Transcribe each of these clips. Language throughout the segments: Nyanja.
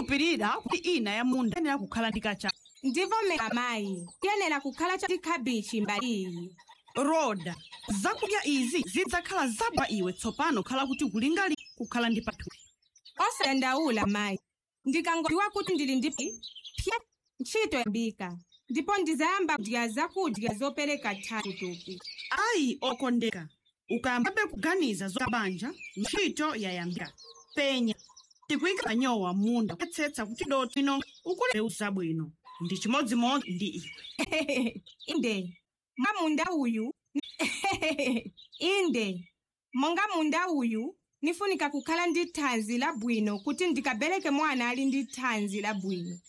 mukhulupirira kuti ina ya munda iyenera kukhala ndi kacha. Ndivomera mayi, iyenera kukhala cha kabichi mbali iyi. Roda, zakudya izi zidzakhala zabwino iwe tsopano khala kuti kulingali kukhala ndi pathupi. Osadandaula mayi, ndikangodziwa kuti ndili ndi ntchito yambika, ndipo ndizayamba kudya zakudya zopereka thanzi kuthupi. Ayi okondeka, ukayambabe kuganiza zokabanja, ntchito yayambika. Penya, tikuyika manyowa munda kutsetsa kuti dothi ino ukule zabwino. Ndi chimodzimodzi ndi iwe. Monga munda uyu nifunika kukhala ndi thanzi labwino kuti ndikabereke mwana ali ndi thanzi labwino.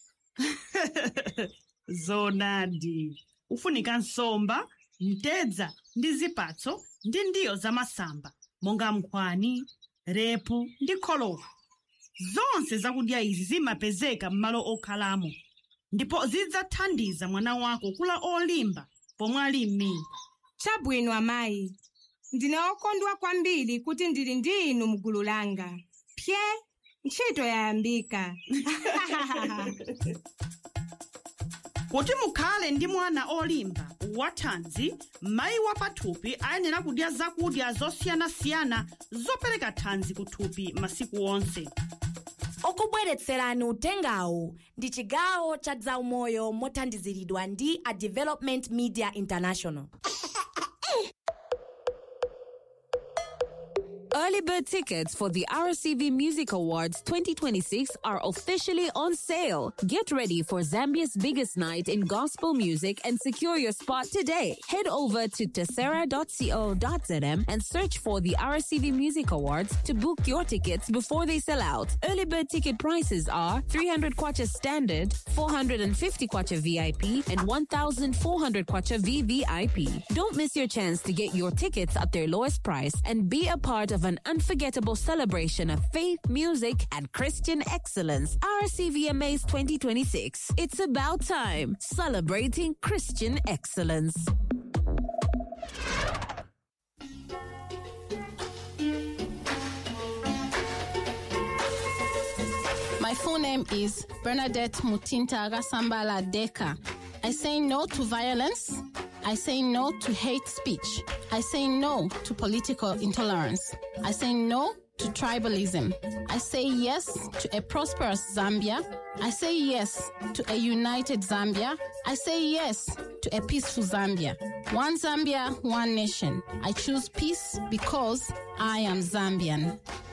Zonadi, ufunika nsomba, mtedza ndi zipatso ndi ndiyo za masamba, monga nkhwani, repu ndi kholowa. Zonse zakudya izi zimapezeka m'malo okhalamo, ndipo zidzathandiza mwana wako kula olimba pomwe ali m'mimba. Chabwino amayi, ndine okondwa kwambiri kuti ndili ndi inu mgulu langa. Ntchito yayambika. Kuti mukhale ndi mwana olimba wathanzi, mayi wa pathupi ayenera kudya zakudya zosiyanasiyana zopereka thanzi kuthupi masiku onse. Okubweretserani utengawu ndi chigawo cha zaumoyo mothandiziridwa ndi a Development Media International. Early bird tickets for the RCV Music Awards 2026 are officially on sale. Get ready for Zambia's biggest night in gospel music and secure your spot today. Head over to tessera.co.zm and search for the RCV Music Awards to book your tickets before they sell out. Early bird ticket prices are 300 kwacha standard, 450 kwacha VIP, and 1,400 kwacha VVIP. Don't miss your chance to get your tickets at their lowest price and be a part of an unforgettable celebration of faith, music, and Christian excellence. RCVMAs 2026. It's about time. Celebrating Christian excellence. My full name is Bernadette Mutinta Rasambala Deka. I say no to violence. I say no to hate speech. I say no to political intolerance. I say no to tribalism. I say yes to a prosperous Zambia. I say yes to a united Zambia. I say yes to a peaceful Zambia. One Zambia, one nation. I choose peace because I am Zambian.